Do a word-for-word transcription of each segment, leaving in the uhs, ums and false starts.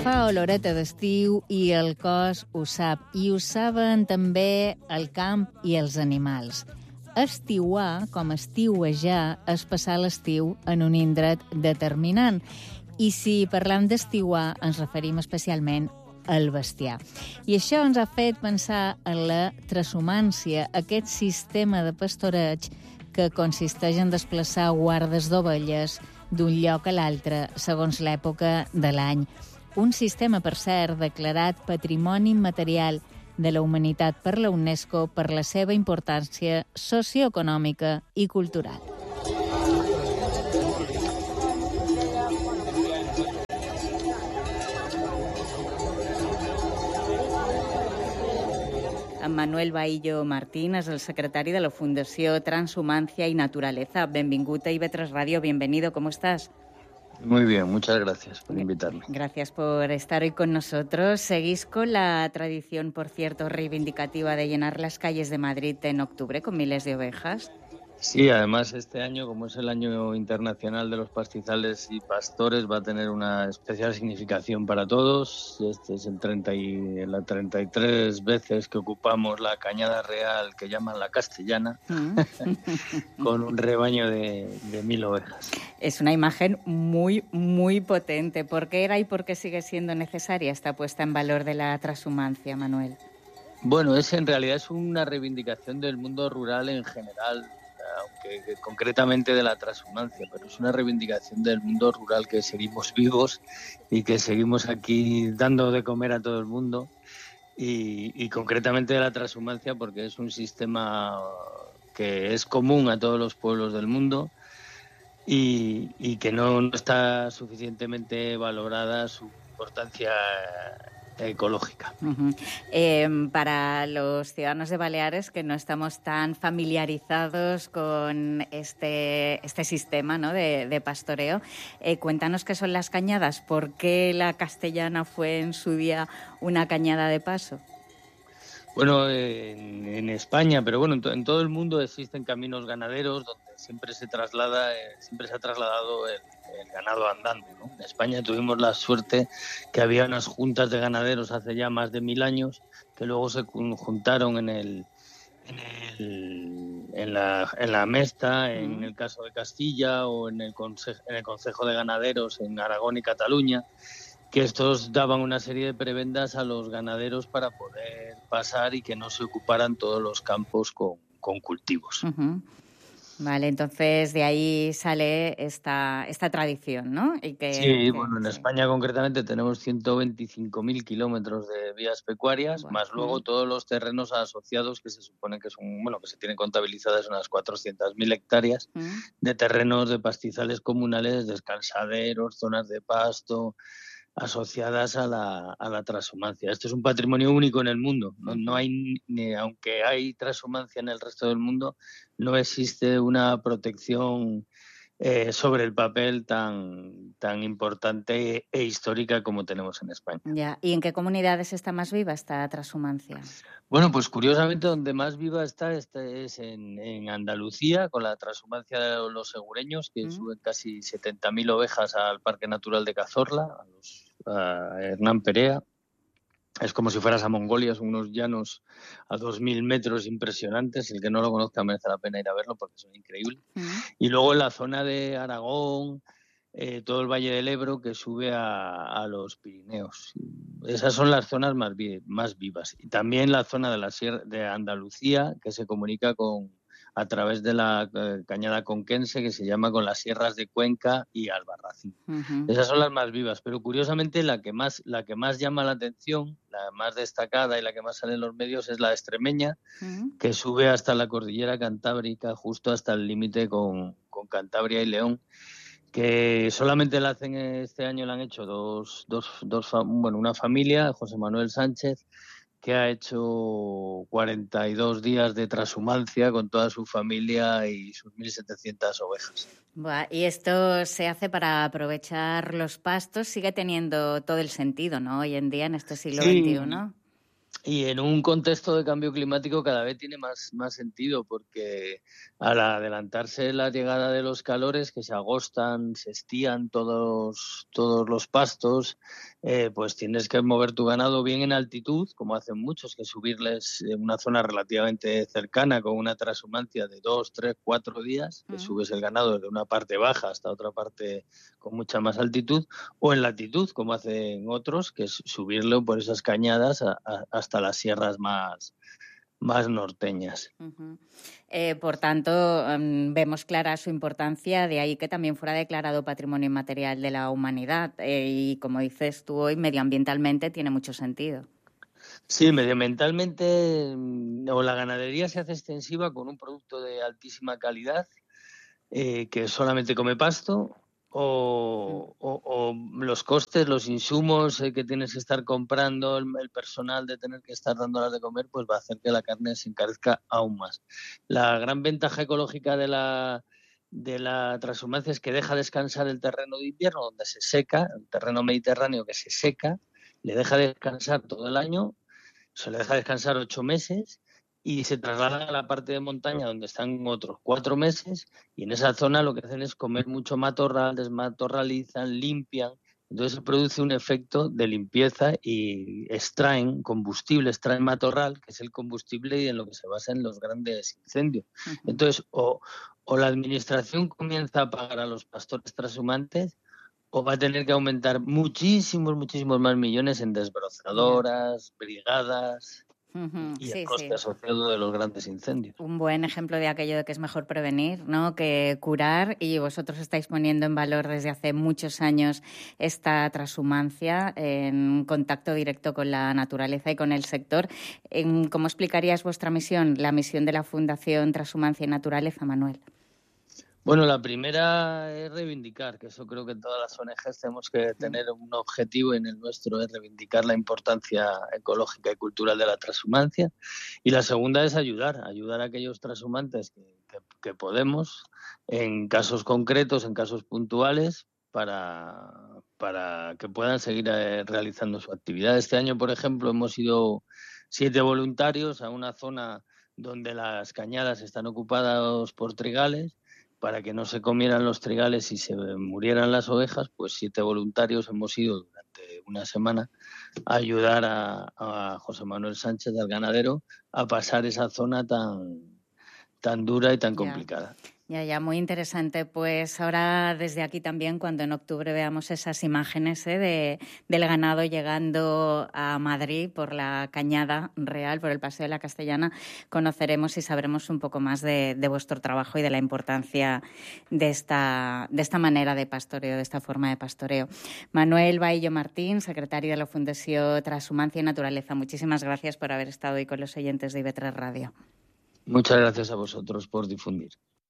Fa oloreta d'estiu i el cos ho sap. I ho saben també el camp i els animals. Estiuar, com estiuejar, és passar l'estiu en un indret determinant. I si parlam d'estiuar, ens referim especialment al bestiar. I això ens ha fet pensar en la transhumància, aquest sistema de pastoreig que consisteix en desplaçar guardes d'ovelles d'un lloc a l'altre segons l'època de l'any. Un sistema, per cert, declarat Patrimoni Immaterial de la Humanitat per la UNESCO per la seva importància socioeconòmica i cultural. En Manuel Bahillo Martín és el secretari de la Fundació Transhumància i Naturaleza. Benvingut a I V tres Radio, bienvenido, ¿cómo estás? Muy bien, muchas gracias por invitarme. Gracias por estar hoy con nosotros. Seguís con la tradición, por cierto, reivindicativa de llenar las calles de Madrid en octubre con miles de ovejas. Sí, además este año, como es el año internacional de los pastizales y pastores, va a tener una especial significación para todos. Este es el treinta y, la treinta y tres veces que ocupamos la Cañada Real, que llaman la Castellana, mm. con un rebaño de, de mil ovejas. Es una imagen muy, muy potente. ¿Por qué era y por qué sigue siendo necesaria esta puesta en valor de la transhumancia, Manuel? Bueno, es en realidad es una reivindicación del mundo rural en general, aunque concretamente de la transhumancia, pero es una reivindicación del mundo rural, que seguimos vivos y que seguimos aquí dando de comer a todo el mundo, y, y concretamente de la transhumancia porque es un sistema que es común a todos los pueblos del mundo y, y que no, no está suficientemente valorada su importancia ecológica. Uh-huh. Eh, para los ciudadanos de Baleares que no estamos tan familiarizados con este, este sistema, ¿no?, de, de pastoreo, eh, cuéntanos qué son las cañadas, ¿por qué la Castellana fue en su día una cañada de paso? Bueno, en, en España, pero bueno, en, to, en todo el mundo existen caminos ganaderos donde siempre se traslada, eh, siempre se ha trasladado el, el ganado andando, ¿no? En España tuvimos la suerte que había unas juntas de ganaderos hace ya más de mil años que luego se juntaron en el, en el, en la, en la Mesta, en mm. el caso de Castilla, o en el Concejo, en el Concejo de Ganaderos en Aragón y Cataluña, que estos daban una serie de prebendas a los ganaderos para poder pasar y que no se ocuparan todos los campos con, con cultivos. Uh-huh. Vale, entonces de ahí sale esta, esta tradición, ¿no? Y que, sí, que, bueno, en sí. España concretamente tenemos ciento veinticinco mil kilómetros de vías pecuarias, bueno, más luego uh-huh. todos los terrenos asociados que se supone que son, bueno, que se tienen contabilizadas unas cuatrocientas mil hectáreas uh-huh. de terrenos de pastizales comunales, descansaderos, zonas de pasto, asociadas a la, a la transhumancia. Esto es un patrimonio único en el mundo. No, no hay, ni, aunque hay transhumancia en el resto del mundo, no existe una protección eh, sobre el papel tan, tan importante e histórica como tenemos en España. Ya. ¿Y en qué comunidades está más viva esta transhumancia? Bueno, pues curiosamente donde más viva está, está es en, en Andalucía, con la transhumancia de los segureños, que mm. suben casi setenta mil ovejas al Parque Natural de Cazorla, a, los, a Hernán Perea. Es como si fueras a Mongolia, son unos llanos a dos mil metros impresionantes. El que no lo conozca merece la pena ir a verlo porque son increíbles. Mm. Y luego en la zona de Aragón, Eh, todo el Valle del Ebro, que sube a, a los Pirineos. Esas son las zonas más, vi- más vivas. Y también la zona de la Sierra de Andalucía, que se comunica con a través de la eh, cañada conquense, que se llama con las sierras de Cuenca y Albarracín. Uh-huh. Esas son las más vivas, pero curiosamente la que más la que más llama la atención, la más destacada y la que más sale en los medios es la extremeña, uh-huh. que sube hasta la cordillera cantábrica, justo hasta el límite con, con Cantabria y León, que solamente la hacen este año, la han hecho dos, dos, dos, bueno, una familia, José Manuel Sánchez, que ha hecho cuarenta y dos días de transhumancia con toda su familia y sus mil setecientas ovejas. Buah, y esto se hace para aprovechar los pastos, sigue teniendo todo el sentido, ¿no? Hoy en día, en este siglo sí. veintiuno. Y en un contexto de cambio climático cada vez tiene más, más sentido, porque al adelantarse la llegada de los calores, que se agostan, se estían todos, todos los pastos, eh, pues tienes que mover tu ganado bien en altitud, como hacen muchos, que subirles en una zona relativamente cercana con una transhumancia de dos, tres, cuatro días, que subes el ganado desde una parte baja hasta otra parte con mucha más altitud, o en latitud, como hacen otros, que es subirlo por esas cañadas a, a, hasta hasta las sierras más, más norteñas. Uh-huh. Eh, por tanto, um, vemos clara su importancia, de ahí que también fuera declarado Patrimonio Inmaterial de la Humanidad. Eh, y como dices tú hoy, medioambientalmente tiene mucho sentido. Sí, medioambientalmente, o la ganadería se hace extensiva con un producto de altísima calidad eh, que solamente come pasto, O, o, o los costes, los insumos eh, que tienes que estar comprando, el, el personal de tener que estar dándolas de comer, pues va a hacer que la carne se encarezca aún más. La gran ventaja ecológica de la, de la transhumancia es que deja descansar el terreno de invierno, donde se seca, el terreno mediterráneo que se seca, le deja descansar todo el año, se le deja descansar ocho meses, y se trasladan a la parte de montaña donde están otros cuatro meses, y en esa zona lo que hacen es comer mucho matorral, desmatorralizan, limpian, entonces se produce un efecto de limpieza y extraen combustible, extraen matorral, que es el combustible y en lo que se basan los grandes incendios. Uh-huh. Entonces, o, o la administración comienza a pagar a los pastores trashumantes, o va a tener que aumentar muchísimos, muchísimos más millones en desbrozadoras, brigadas... Uh-huh. y el sí, coste sí. asociado de los grandes incendios. Un buen ejemplo de aquello de que es mejor prevenir, ¿no?, que curar, y vosotros estáis poniendo en valor desde hace muchos años esta transhumancia en contacto directo con la naturaleza y con el sector. ¿Cómo explicarías vuestra misión, la misión de la Fundación Transhumancia y Naturaleza, Manuel? Bueno, la primera es reivindicar, que eso creo que todas las O N Ges tenemos que tener un objetivo, en el nuestro es reivindicar la importancia ecológica y cultural de la transhumancia. Y la segunda es ayudar, ayudar a aquellos transhumantes que, que, que podemos, en casos concretos, en casos puntuales, para, para que puedan seguir eh, realizando su actividad. Este año, por ejemplo, hemos ido siete voluntarios a una zona donde las cañadas están ocupadas por trigales. Para que no se comieran los trigales y se murieran las ovejas, pues siete voluntarios hemos ido durante una semana a ayudar a, a José Manuel Sánchez, al ganadero, a pasar esa zona tan, tan dura y tan complicada. Ya, ya, muy interesante. Pues ahora desde aquí también, cuando en octubre veamos esas imágenes ¿eh? de, del ganado llegando a Madrid por la Cañada Real, por el Paseo de la Castellana, conoceremos y sabremos un poco más de, de vuestro trabajo y de la importancia de esta, de esta manera de pastoreo, de esta forma de pastoreo. Manuel Baillo Martín, secretario de la Fundación Transhumancia y Naturaleza, muchísimas gracias por haber estado hoy con los oyentes de I V tres Radio. Muchas gracias a vosotros por difundir.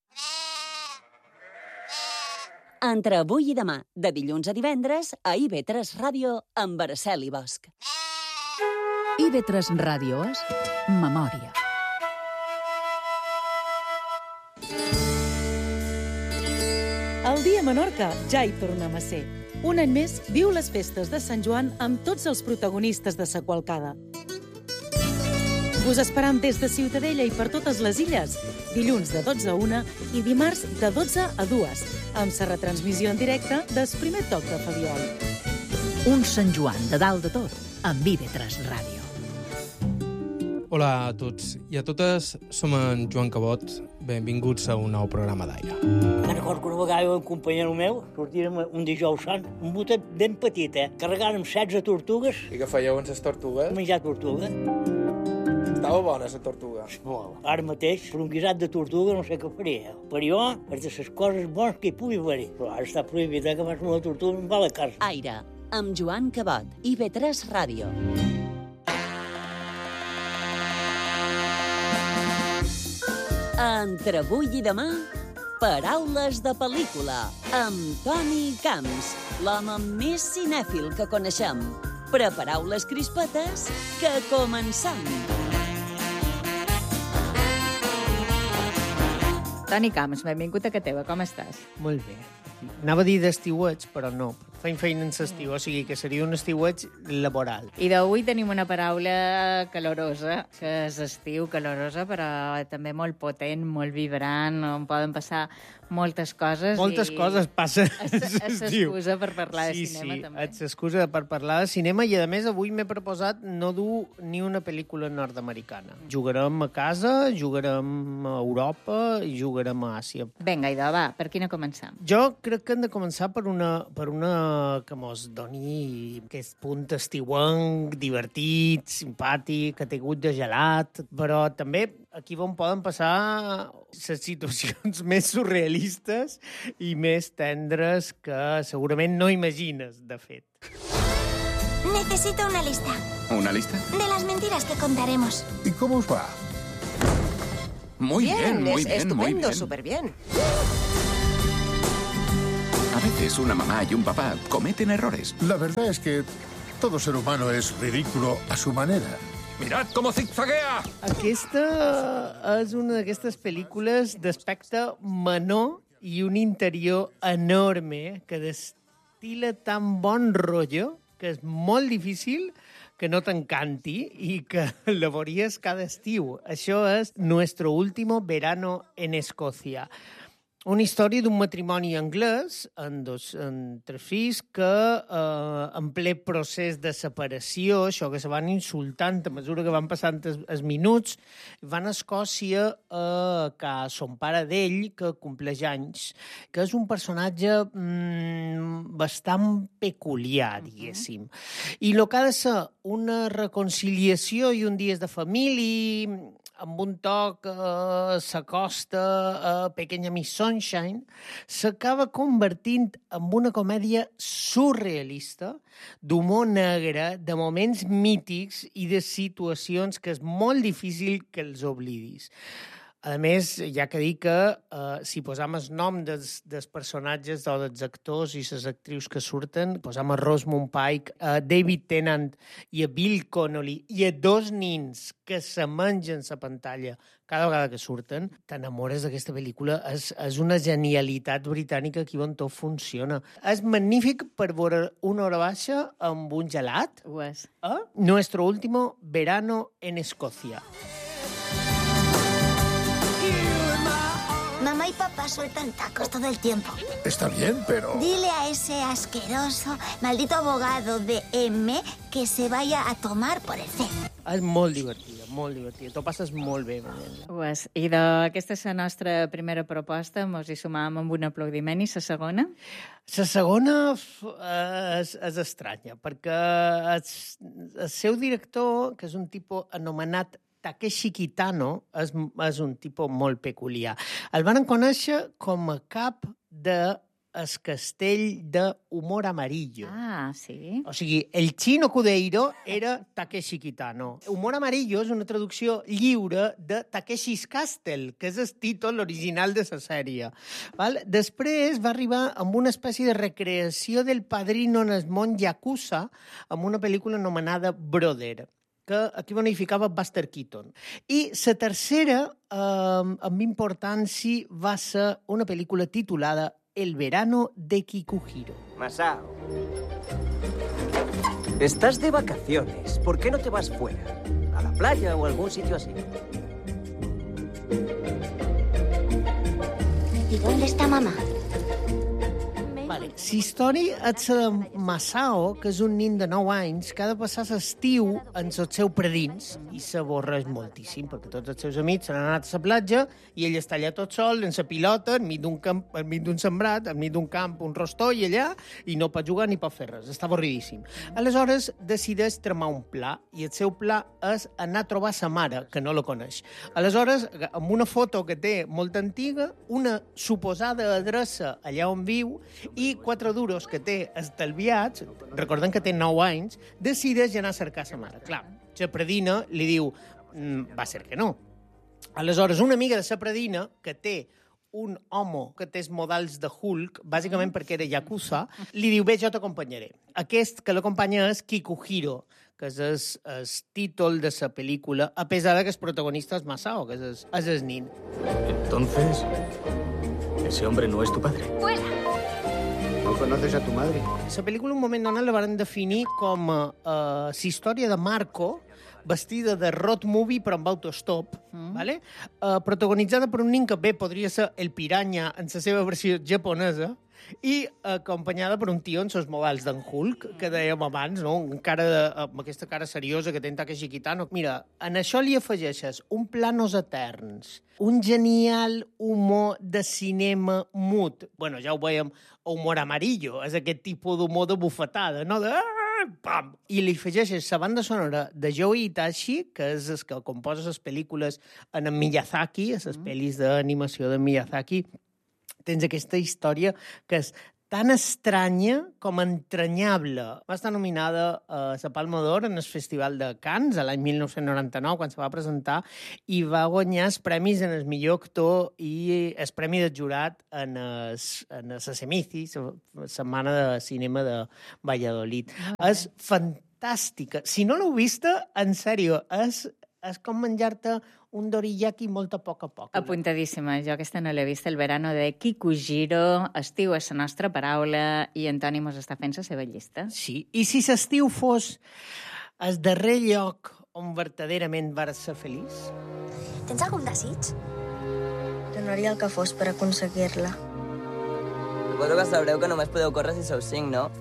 Entre avui i demà, de dilluns a divendres, a I V tres Ràdio, amb Araceli Bosch. I V tres Ràdio és memòria. El dia a Menorca ja hi tornem a ser. Un any més viu les festes de Sant Joan amb tots els protagonistes de sa Qualcada. Us esperam des de Ciutadella i per totes les illes, dilluns de dotze a una i dimarts de dotze a dues, amb sa retransmissió en directe del primer toc de Fabiol. Un Sant Joan de dalt de tot, amb I V tres Ràdio. Hola a tots i a totes, som en Joan Cabot. Benvinguts a un nou programa d'Aire. Me'n recordo que una vegada un companyero meu sortíem un dijous sant, un botet ben petit, eh? Carregàrem setze tortugues. I què fèieu amb les tortugues? Menjar tortuga. Estava bona, la tortuga. Molt. Ara mateix, per un guisat de tortuga, no sé què faria. Per jo, és de les coses bones que hi pugui haver. Però ara està prohibit, eh, que vas una tortuga i em va a la casa. Aire, amb Joan Cabot, I V tres Ràdio. Entre avui i demà, paraules de pel·lícula, amb Toni Camps, l'home més cinèfil que coneixem. Prepareu les crispetes, que comencem! Toni Camps, benvingut a casa teva, com estàs? Molt bé. Anava a dir d'estiuets, però no, feim feina en l'estiu, o sigui que seria un estiuet laboral. I d'avui tenim una paraula calorosa, que és estiu, calorosa, però també molt potent, molt vibrant, on poden passar moltes coses. Moltes i... coses passen a l'estiu. És l'excusa per parlar de sí, cinema, sí, també. Sí, és l'excusa per parlar de cinema i, a més, avui m'he proposat no dur ni una pel·lícula nord-americana. Jugarem a casa, jugarem a Europa i jugarem a Àsia. Vinga, idò, va, per quina començam? Jo crec que hem de començar per una, per una que mos doni aquest punt estiuenc, divertit, simpàtic, que té gust de gelat, però també aquí on poden passar les situacions més surrealistes i més tendres que segurament no imagines, de fet. Necesito una lista. ¿Una lista? De las mentiras que contaremos. ¿Y cómo os va? Muy bien, muy bien, estupendo, muy bien. súper bien. A veces una mamá y un papá cometen errores. La verdad es que todo ser humano es ridículo a su manera. ¡Mirad cómo zigzaguea! Aquesta és una d'aquestes pel·lícules d'aspecte menor i un interior enorme que destila tan bon rotllo que és molt difícil que no t'encanti i que la veuries cada estiu. Això és Nuestro último verano en Escòcia. Una història d'un matrimoni anglès en, dos, en tres fills que eh, en ple procés de separació, això que se van insultant a mesura que van passant els, els minuts, van a Escòcia a que son pare d'ell, que compleix anys, que és un personatge mm, bastant peculiar, diguéssim. I el que ha de ser una reconciliació i un dies de família, amb un toc eh, s'acosta a Pequeña Miss Sunshine, s'acaba convertint en una comèdia surrealista, d'humor negre, de moments mítics i de situacions que és molt difícil que els oblidis. A més, ja que dir que eh, si posam el nom dels, dels personatges o dels actors i les actrius que surten, posam a Rosamund Pike, a David Tennant i a Bill Connolly i a dos nins que se mengen la pantalla cada vegada que surten, t'enamores d'aquesta pel·lícula. És, és una genialitat britànica aquí on tot funciona. És magnífic per veure una hora baixa amb un gelat. Ho és. Eh? Nuestro último verano en Escòcia. Mamá y papá sueltan tacos todo el tiempo. Está bien, pero... Dile a ese asqueroso, maldito abogado de M que se vaya a tomar por el C. És molt divertida, molt divertida. T'ho passes molt bé. Ho és. I d'aquesta és la nostra primera proposta. Mos hi sumàvem amb un aplaudiment. I la segona? La segona és, és estranya, perquè el, el seu director, que és un tipus anomenat Takeshi Kitano, és, és un tipus molt peculiar. El van conèixer com a cap de el castell d'humor amarillo. Ah, sí? O sigui, el Chino Cudeiro era Takeshi Kitano. Humor amarillo és una traducció lliure de Takeshi's Castle, que és el títol original de la sèrie. Val? Després va arribar amb una espècie de recreació del Padrino en el món Yakuza, amb una pel·lícula anomenada Brother, que aquí bonificava Buster Keaton. I la tercera, eh, amb importància, va ser una pel·lícula titulada El verano de Kikuhiro. Masao, estás de vacaciones. ¿Por qué no te vas fuera? ¿A la playa o algún sitio así? ¿Y dónde está mamá? Vale. La història és de Masao, que és un nin de nou anys, que ha de passar l'estiu en el seu predins i s'avorreix moltíssim, perquè tots els seus amics s'han anat a la platja i ell està allà tot sol, en la pilota, enmig d'un camp, enmig d'un sembrat, enmig d'un camp, un rostoll allà, i no pot jugar ni pot fer res. Està avorridíssim. Aleshores, decideix tramar un pla, i el seu pla és anar a trobar sa mare, que no la coneix. Aleshores, amb una foto que té molt antiga, una suposada adreça allà on viu, i quatre duros que té estalviats, recordem que té nou anys, decideix anar a cercar sa mare. Clar, la predina li diu, mm, va ser que no. Aleshores, una amiga de la predina, que té un home que té els modals de Hulk, bàsicament perquè era Yakuza, li diu, bé, jo t'acompanyaré. Aquest que l'acompanya és Kikuhiro, que és el, el títol de la pel·lícula, a pesar de que el protagonista és Masao, que és el, és el nin. Entonces, ¿ese hombre no es tu padre? ¡Fuera! ¿No conoces a tu madre? La pel·lícula, un moment donat, la van definir com a uh, la història de Marco, vestida de road movie però amb autostop, mm. vale? uh, protagonitzada per un nin que bé podria ser el Piranha en la seva versió japonesa i acompanyada per un tio en els models d'en Hulk, que dèiem abans, no? Un cara de, amb aquesta cara seriosa que té en Takeshi Kitano. Mira, en això li afegeixes un planos eterns, un genial humor de cinema mut. Bueno, ja ho veiem, humor amarillo, és aquest tipus d'humor de bufetada, no? De... Pam! I li afegeixes la banda sonora de Joe Itachi, que és el que composa les pel·lícules en Miyazaki, les mm. pel·lis d'animació de Miyazaki. Tens aquesta història que és tan estranya com entranyable. Va estar nominada a la Palma d'Or en el Festival de Cannes l'any mil nou-cents noranta-nou, quan se va presentar, i va guanyar els premis en el millor actor i el premi del jurat en el, en el Semici, la Setmana de Cinema de Valladolid. Okay. És fantàstica. Si no l'heu vista, en sèrio, és, és com menjar-te un doriyaki molt a poc a poc. Apuntadíssima. Jo aquesta no l'he vist. El verano de Kikujiro. Estiu és la nostra paraula i Antoni mos està fent la seva llista. Sí. I si l'estiu fos el darrer lloc on verdaderament vas ser feliç? Tens algun desig? Donaria el que fos per aconseguir-la. Suposo que sabreu que només podeu córrer si sou cinc, no?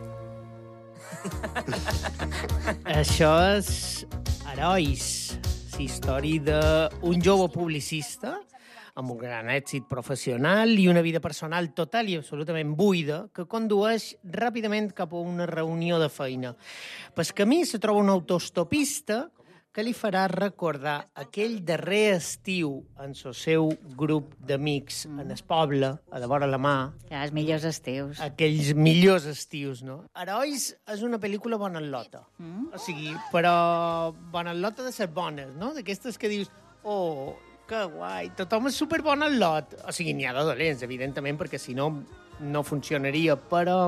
Això és Herois. Història d'un jove publicista amb un gran èxit professional i una vida personal total i absolutament buida que condueix ràpidament cap a una reunió de feina. Pel camí se troba un autostopista que li farà recordar aquell darrer estiu en el seu grup d'amics mm. en el poble, a de vora la mà. Ja, els millors estius. Aquells millors estius, no? Herois és una pel·lícula bona lota. Mm. O sigui, però bona lota de ser bones, no? D'aquestes que dius, oh, que guai, tothom és superbon al lot. O sigui, n'hi ha de dolents, evidentment, perquè si no, no funcionaria, però...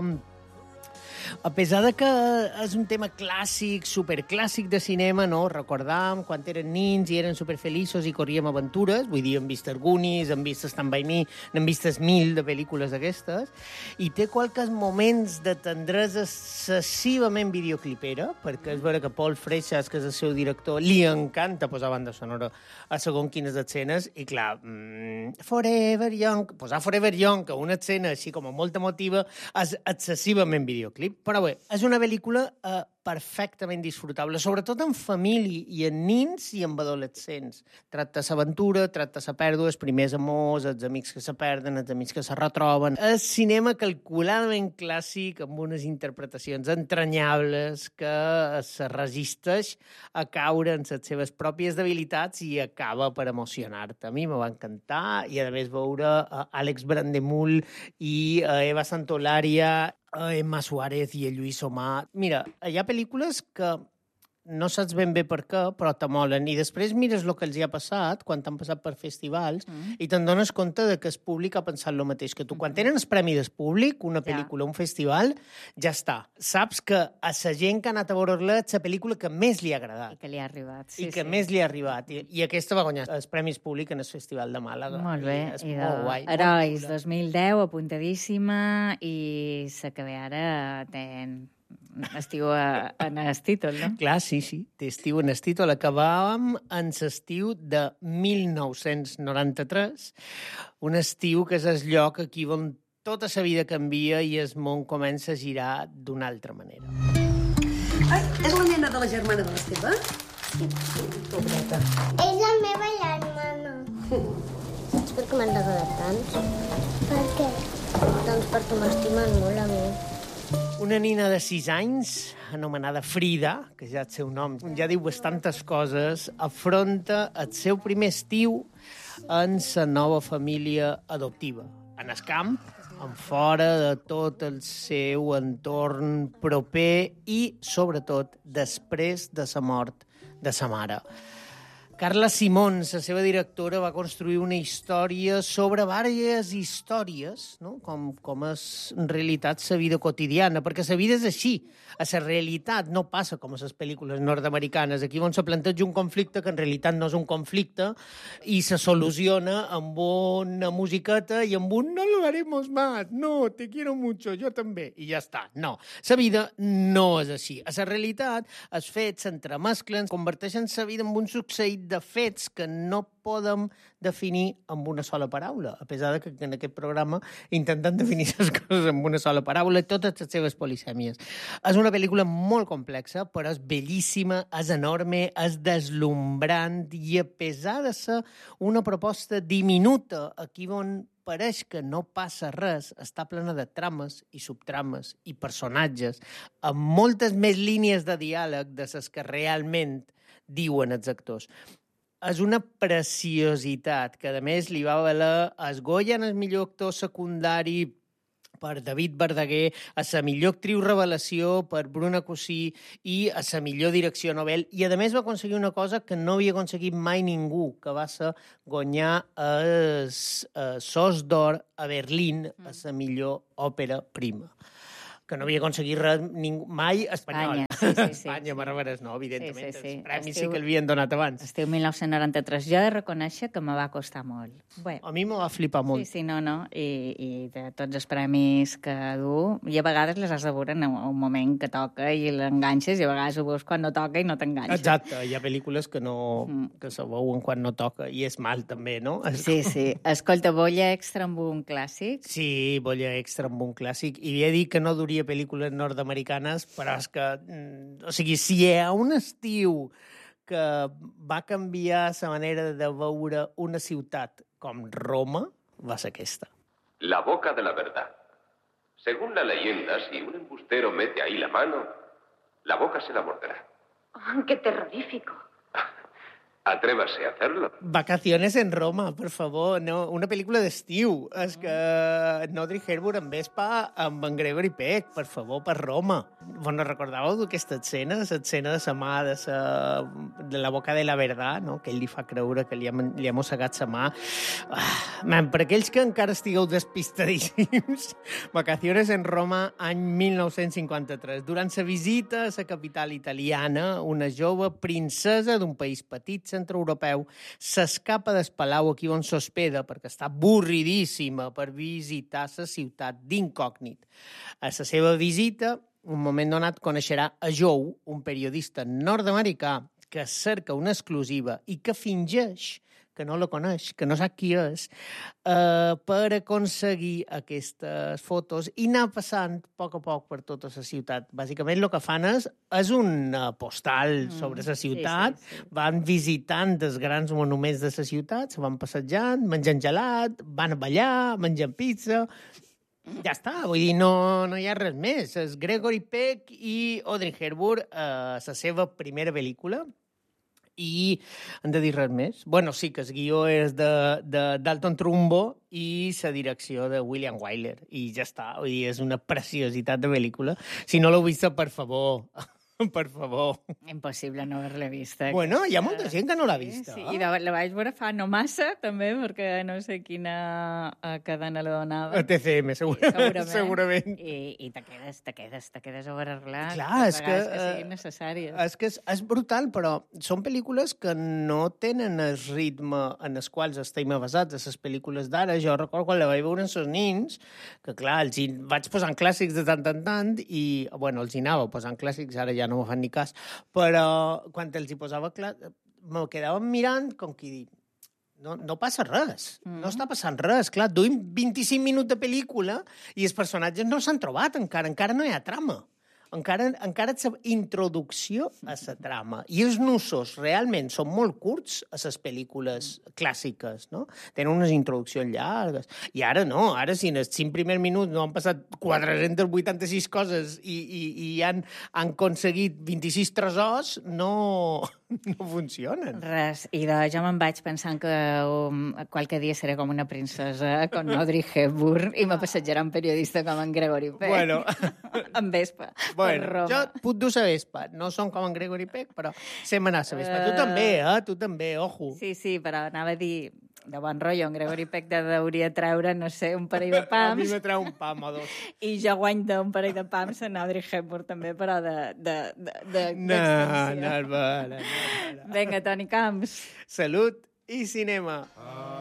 A pesar de que és un tema clàssic, superclàssic de cinema, no? Recordam quan eren nins i eren superfeliços i corríem aventures, vull dir, hem vist Goonies, hem vist Stand By Me, n'hem vist mil de pel·lícules d'aquestes, i té qualques moments de tendresa excessivament videoclipera, perquè és vera que Paul Freixas, que és el seu director, li encanta posar banda sonora a segons quines escenes, i clar, mmm, Forever Young, posar Forever Young, que una escena així com a molt emotiva, és excessivament videoclip. Però bé, és una pel·lícula eh, perfectament disfrutable, sobretot en família i en nins i en adolescents. Tracta l'aventura, tracta la pèrdua, els primers amors, els amics que se perden, els amics que se retroben. És cinema calculadament clàssic, amb unes interpretacions entranyables que se resisteix a caure en les seves pròpies debilitats i acaba per emocionar-te. A mi me va encantar, i a més veure uh, Àlex Brandemul i uh, Eva Santolària, Emma Suárez i el Lluís Omar. Mira, hi ha pel·lícules que no saps ben bé per què, però t'amolen. I després mires el que els hi ha passat, quan t'han passat per festivals, mm. i te'n dones compte de que el públic ha pensat el mateix que tu. Quan tenen el premi del públic, una pel·lícula, ja. un festival, ja està. Saps que a la gent que ha anat a veure-la és la pel·lícula que més li ha agradat. I que li ha arribat. Sí, I que sí. més li ha arribat. I, I aquesta va guanyar els premis públics en el Festival de Màlaga. Molt bé. I és I molt guai. Herois, dos mil deu, apuntadíssima, i s'acaba ara ten... estiu a, en el títol, no? Clar, sí, sí, té estiu en el títol. Acabàvem en l'estiu de mil nou-cents noranta-tres, un estiu que és el lloc aquí on tota la vida canvia i el món comença a girar d'una altra manera. Ai, és la nena de la germana de l'Esteve? Sí, pobreta. És la meva germana. Saps per què m'han regalat tants? Per què? Doncs perquè m'estimen molt a mi. Una nina de sis anys, anomenada Frida, que ja el seu nom ja diu bastantes coses, afronta el seu primer estiu en la nova família adoptiva. En el camp, en fora de tot el seu entorn proper i, sobretot, després de la mort de sa mare. Carla Simón, la seva directora, va construir una història sobre diverses històries, no? com, com és en realitat la vida quotidiana, perquè la vida és així. A la realitat no passa com a les pel·lícules nord-americanes, aquí on se planteja un conflicte que en realitat no és un conflicte i se soluciona amb una musiqueta i amb un no lo haremos más, no, te quiero mucho, jo també, i ja està. No, la vida no és així. A la realitat, els fets s'entremesclen, converteixen la vida en un succeït de fets que no podem definir amb una sola paraula, a pesar de que en aquest programa intentem definir les coses amb una sola paraula, totes les seves polisèmies. És una pel·lícula molt complexa, però és bellíssima, és enorme, és deslumbrant i a pesar de ser una proposta diminuta, aquí on pareix que no passa res, està plena de trames i subtrames i personatges, amb moltes més línies de diàleg de les que realment diuen els actors. És una preciositat, que a més li va valer el Goya en el millor actor secundari per David Verdaguer, a la millor actriu revelació per Bruna Cosí i a la millor direcció novel. I a més va aconseguir una cosa que no havia aconseguit mai ningú, que va ser guanyar el Sos d'Or a Berlín a la millor òpera prima, que no havia aconseguit res ningú, mai espanyol. Espanya, sí, sí, sí. Espanya, me reveres, no, evidentment. Sí, sí, sí. Els premis Estiu... sí que l'havien donat abans. Estiu mil nou-cents noranta-tres. Jo he de reconèixer que me va costar molt. Bé. A mi me va flipar molt. Sí, sí, no, no. I, i de tots els premis que du, i a vegades les has de veure en un moment que toca i l'enganxes, i a vegades ho veus quan no toca i no t'enganxes. Exacte, hi ha pel·lícules que no mm. que se veuen quan no toca, i és mal també, no? Sí, sí. Escolta, Bolla Extra amb un clàssic? Sí, Bolla Extra amb un clàssic. I havia dit que no duria pel·lícules nord-americanes, però és que... O sigui, si hi ha un estiu que va canviar la manera de veure una ciutat com Roma, va ser aquesta. La boca de la verdad. Según la leyenda, si un embustero mete ahí la mano, la boca se la morderá. Oh, ¡qué terrorífico! Atrévase a hacerlo. Vacaciones en Roma, per favor. No, una pel·lícula d'estiu. És que Audrey Hepburn en Vespa amb en Gregory Peck, per favor, per Roma. Vos no recordàveu d'aquesta escena? L'escena de sa mà, de, sa, de la boca de la verdad, no? Que ell li fa creure que li ha, li ha mossegat sa mà. Ah, man, per aquells que encara estigueu despistadíssims, Vacaciones en Roma, any mil nou-cents cinquanta-tres. Durant sa visita a la capital italiana, una jove princesa d'un país petit centroeuropeu s'escapa del palau aquí on s'hospeda perquè està avorridíssima per visitar la ciutat d'incògnit. A la seva visita, un moment donat, coneixerà a Joe, un periodista nord-americà que cerca una exclusiva i que fingeix que no la coneix, que no sap qui és, eh, per aconseguir aquestes fotos i anar passant a poc a poc per tota la ciutat. Bàsicament el que fan és, és un postal sobre la ciutat, sí, sí, sí. Van visitant els grans monuments de la ciutat, se van passejant, menjant gelat, van a ballar, menjant pizza... Ja està, vull dir, no, no hi ha res més. És Gregory Peck i Audrey Hepburn, eh, la seva primera pel·lícula, i hem de dir res més? Bueno, sí, que el guió és de, de Dalton Trumbo i la direcció de William Wyler. I ja està, vull dir, és una preciositat de pel·lícula. Si no l'heu vista, per favor... Per favor. Impossible no haver-la vista. Bueno, hi ha molta gent que no l'ha vista. Sí, i la, la vaig veure fa no massa, també, perquè no sé quina uh, cadena la donava. A T C M, segur... segurament. segurament. I, i te quedes, te quedes, te quedes a veure-la. Clar, és que... que siguin necessàries. És que és, és brutal, però són pel·lícules que no tenen el ritme en els quals estem basats, a les pel·lícules d'ara. Jo recordo quan la vaig veure amb els nins, que clar, els hi vaig posant clàssics de tant en tant, i, bueno, els hi anava posant clàssics, ara ja no m'ho fan ni cas, però quan els hi posava clar, me quedaven mirant com qui dic, no, no passa res, mm. no està passant res, clar, duim vint-i-cinc minuts de pel·lícula i els personatges no s'han trobat encara, encara no hi ha trama. Encara, encara és introducció a la trama. I els nusos realment són molt curts a les pel·lícules clàssiques, no? Tenen unes introduccions llargues. I ara no, ara si en els cinc primers minuts no han passat quatre-centes vuitanta-sis coses i, i, i han, han aconseguit vint-i-sis tresors, no, no funcionen. Res, i de, jo me'n vaig pensant que um, qualque dia seré com una princesa con Audrey Hepburn i me passejarà un periodista com en Gregory Peck. Bueno. En Vespa, bueno, per Roma. Jo puc dur la Vespa. No som com en Gregory Peck, però sé manar la Vespa. Uh... Tu també, eh? Tu també, ojo. Sí, sí, però anava a dir... De bon rotllo, en Gregory Peck hauria treure, no sé, un parell de pams. A mi me treu un pam o dos. I jo guany d'un parell de pams en Audrey Hepburn també, però de... de, de, de no, no, no, no, no. Vinga, Toni Camps. Salut i cinema. Ah.